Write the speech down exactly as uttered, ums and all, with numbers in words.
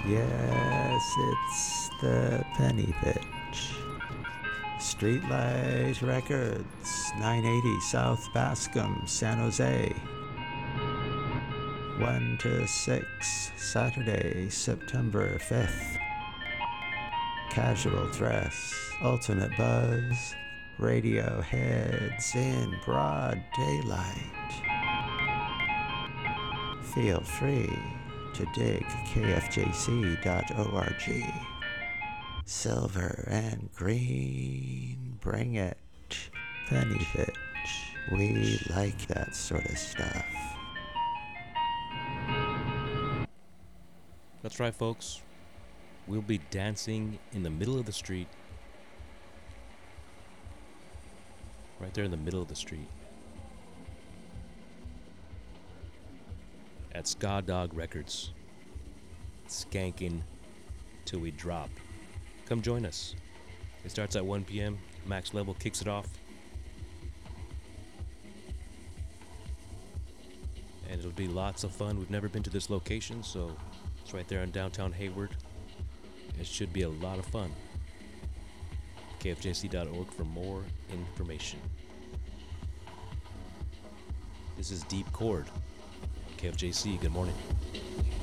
Yes, it's the Penny Pitch. Streetlight Records, nine eighty South Bascom, San Jose. one to six, Saturday, September fifth. Casual dress, ultimate buzz, radio heads in broad daylight. Feel free to dig K F J C dot org. Silver and green, bring it. Penny Pitch, we like that sort of stuff. That's right, folks. We'll be dancing in the middle of the street. Right there in the middle of the street. At Ska Dog Records. Skanking till we drop. Come join us. It starts at one p.m. Max Level kicks it off. And it'll be lots of fun. We've never been to this location, so it's right there in downtown Hayward. It should be a lot of fun. K F J C dot org for more information. This is Deep Chord. K F J C, good morning.